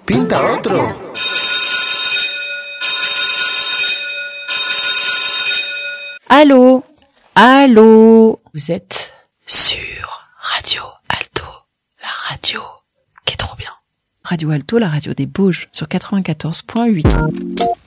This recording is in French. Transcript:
Pinta otro. Allô? Allô? Vous êtes sur Radio Alto, la radio qui est trop bien. Radio Alto, la radio des Bauges, sur 94.8.